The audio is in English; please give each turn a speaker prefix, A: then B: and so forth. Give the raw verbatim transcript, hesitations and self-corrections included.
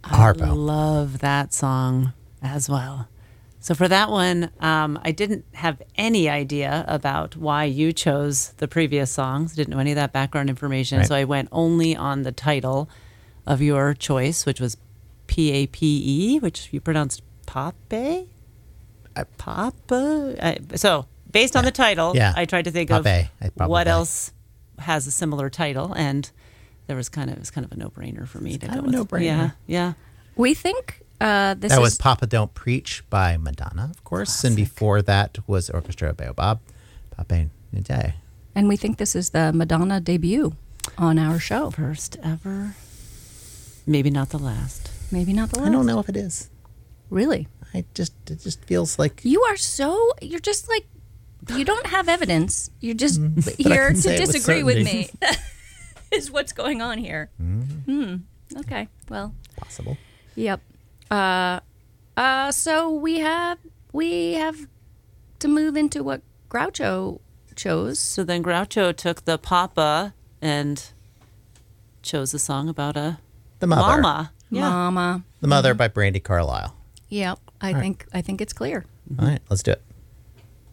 A: Harpo.
B: I love that song as well. So for that one, um, I didn't have any idea about why you chose the previous songs. Didn't know any of that background information.
A: Right.
B: So I went only on the title of your choice, which was P A P E, which you pronounced Pape?
A: I-
B: Papa? I, so based on the title,
A: Yeah.
B: I tried to think
A: Pape,
B: of
A: I probably-
B: what else has a similar title, and there was kind of it was kind of a no-brainer for me to
A: kind
B: go
A: of a
B: with.
A: no-brainer.
B: Yeah, yeah.
C: We think uh, this
A: That
C: is
A: was Papa Don't Preach by Madonna, of course. And before that was Orchestra Baobab, Pape Nide.
C: and we think this is the Madonna debut on our show.
B: First ever, maybe not the last.
C: Maybe not the last.
A: I don't know if it is.
C: Really?
A: I just It just feels like...
C: You are so, you're just like, you don't have evidence. You're just
A: I
C: here
A: can
C: to
A: say it with
C: disagree with
A: certainty.
C: me. Is what's going on here. Hmm. Okay. Well,
A: Possible.
C: yep. Uh, uh, so we have, we have to move into what Groucho chose.
B: So then Groucho took the Papa and chose a song about a
A: The Mother.
B: mama. Yeah.
C: Mama.
A: The Mother by Brandi Carlile.
C: Yep. I think, I think it's clear.
A: All right, let's do it.